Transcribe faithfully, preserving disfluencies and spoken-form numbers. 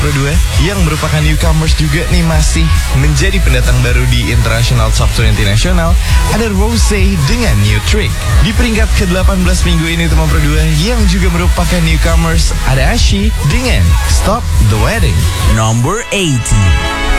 Pro dua yang merupakan newcomers juga nih, masih menjadi pendatang baru di International Top dua puluh Nasional, ada Rosé dengan New Trick. Di peringkat ke delapan belas minggu ini Teman Pro dua yang juga merupakan newcomers, ada Ashi dengan Stop the Wedding. Number eighteen.